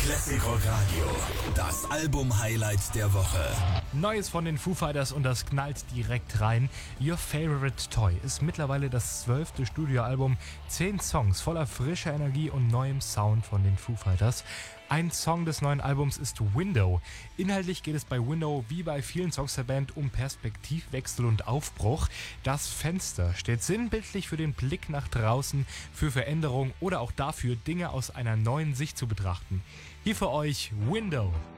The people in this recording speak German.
Classic Rock Radio, das Album-Highlight der Woche. Neues von den Foo Fighters und das knallt direkt rein. Your Favorite Toy ist mittlerweile das 12. Studioalbum. 10 Songs voller frischer Energie und neuem Sound von den Foo Fighters. Ein Song des neuen Albums ist Window. Inhaltlich geht es bei Window wie bei vielen Songs der Band um Perspektivwechsel und Aufbruch. Das Fenster steht sinnbildlich für den Blick nach draußen, für Veränderung oder auch dafür, Dinge aus einer neuen Sicht zu betrachten. Hier für euch Window.